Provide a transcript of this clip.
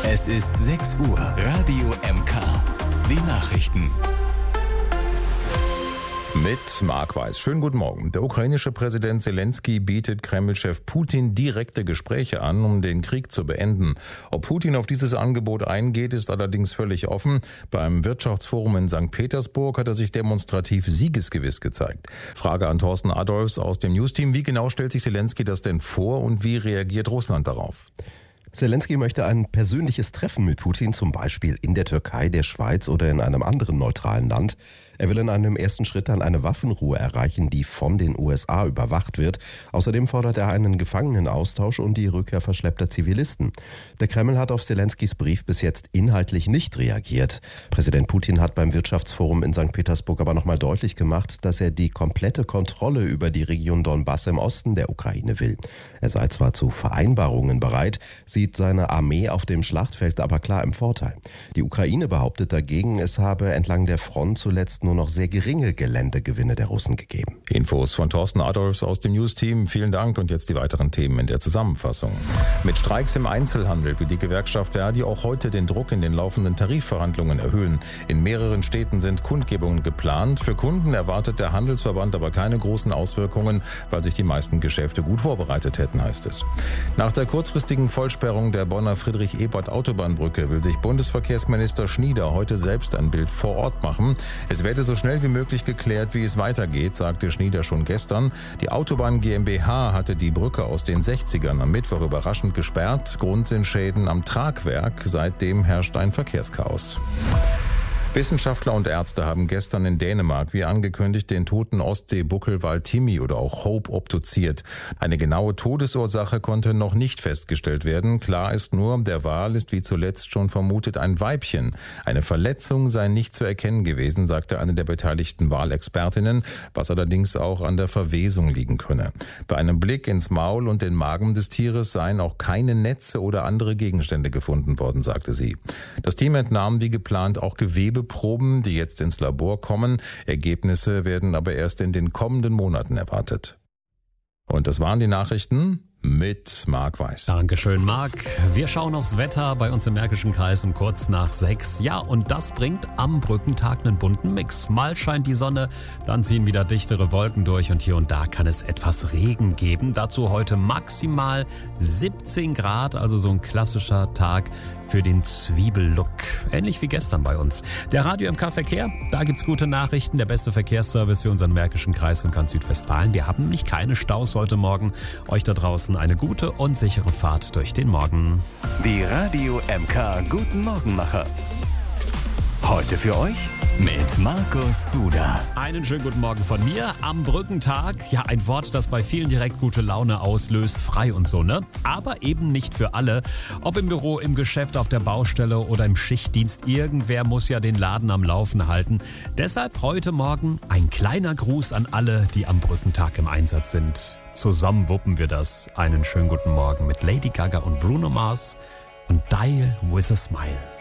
Es ist 6 Uhr. Radio MK. Die Nachrichten. Mit Marc Weiß. Schönen guten Morgen. Der ukrainische Präsident Zelensky bietet Kreml-Chef Putin direkte Gespräche an, um den Krieg zu beenden. Ob Putin auf dieses Angebot eingeht, ist allerdings völlig offen. Beim Wirtschaftsforum in St. Petersburg hat er sich demonstrativ siegesgewiss gezeigt. Frage an Thorsten Adolfs aus dem Newsteam. Wie genau stellt sich Zelensky das denn vor und wie reagiert Russland darauf? Zelensky möchte ein persönliches Treffen mit Putin, zum Beispiel in der Türkei, der Schweiz oder in einem anderen neutralen Land. Er will in einem ersten Schritt dann eine Waffenruhe erreichen, die von den USA überwacht wird. Außerdem fordert er einen Gefangenenaustausch und die Rückkehr verschleppter Zivilisten. Der Kreml hat auf Zelenskys Brief bis jetzt inhaltlich nicht reagiert. Präsident Putin hat beim Wirtschaftsforum in St. Petersburg aber nochmal deutlich gemacht, dass er die komplette Kontrolle über die Region Donbass im Osten der Ukraine will. Er sei zwar zu Vereinbarungen bereit, sieht seine Armee auf dem Schlachtfeld aber klar im Vorteil. Die Ukraine behauptet dagegen, es habe entlang der Front zuletzt nur noch sehr geringe Geländegewinne der Russen gegeben. Infos von Thorsten Adolfs aus dem News-Team. Vielen Dank und jetzt die weiteren Themen in der Zusammenfassung. Mit Streiks im Einzelhandel will die Gewerkschaft Verdi auch heute den Druck in den laufenden Tarifverhandlungen erhöhen. In mehreren Städten sind Kundgebungen geplant. Für Kunden erwartet der Handelsverband aber keine großen Auswirkungen, weil sich die meisten Geschäfte gut vorbereitet hätten, heißt es. Nach der kurzfristigen Vollsperrung der Bonner Friedrich-Ebert-Autobahnbrücke will sich Bundesverkehrsminister Schnieder heute selbst ein Bild vor Ort machen. Es werde so schnell wie möglich geklärt, wie es weitergeht, sagte Schnieder schon gestern. Die Autobahn GmbH hatte die Brücke aus den 60ern am Mittwoch überraschend gesperrt. Grund sind Schäden am Tragwerk. Seitdem herrscht ein Verkehrschaos. Wissenschaftler und Ärzte haben gestern in Dänemark, wie angekündigt, den toten Ostseebuckelwal Timmy oder auch Hope obduziert. Eine genaue Todesursache konnte noch nicht festgestellt werden. Klar ist nur, der Wal ist wie zuletzt schon vermutet ein Weibchen. Eine Verletzung sei nicht zu erkennen gewesen, sagte eine der beteiligten Walexpertinnen, was allerdings auch an der Verwesung liegen könne. Bei einem Blick ins Maul und den Magen des Tieres seien auch keine Netze oder andere Gegenstände gefunden worden, sagte sie. Das Team entnahm wie geplant auch Gewebeproben, die jetzt ins Labor kommen. Ergebnisse werden aber erst in den kommenden Monaten erwartet. Und das waren die Nachrichten mit Marc Weiß. Dankeschön, Marc. Wir schauen aufs Wetter bei uns im Märkischen Kreis um kurz nach 6. Ja, und das bringt am Brückentag einen bunten Mix. Mal scheint die Sonne, dann ziehen wieder dichtere Wolken durch und hier und da kann es etwas Regen geben. Dazu heute maximal 17 Grad, also so ein klassischer Tag für den Zwiebellook. Ähnlich wie gestern bei uns. Der Radio MK Verkehr, da gibt's gute Nachrichten. Der beste Verkehrsservice für unseren Märkischen Kreis und ganz Südwestfalen. Wir haben nämlich keine Staus heute Morgen. Euch da draußen eine gute und sichere Fahrt durch den Morgen. Die Radio MK Guten Morgenmacher. Heute für euch mit Markus Duda. Einen schönen guten Morgen von mir am Brückentag. Ja, ein Wort, das bei vielen direkt gute Laune auslöst. Frei und so, ne? Aber eben nicht für alle. Ob im Büro, im Geschäft, auf der Baustelle oder im Schichtdienst. Irgendwer muss ja den Laden am Laufen halten. Deshalb heute Morgen ein kleiner Gruß an alle, die am Brückentag im Einsatz sind. Zusammen wuppen wir das. Einen schönen guten Morgen mit Lady Gaga und Bruno Mars und Dial with a Smile.